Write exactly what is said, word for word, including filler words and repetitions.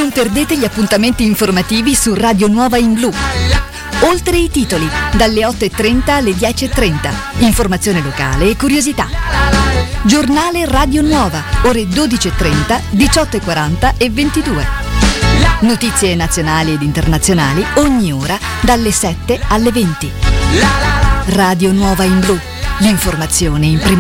Non perdete gli appuntamenti informativi su Radio Nuova in Blu. Oltre i titoli, dalle otto e trenta alle dieci e trenta. Informazione locale e curiosità. Giornale Radio Nuova, ore dodici e trenta, diciotto e quaranta e ventidue. Notizie nazionali ed internazionali ogni ora dalle sette alle venti. Radio Nuova in Blu, l'informazione in primo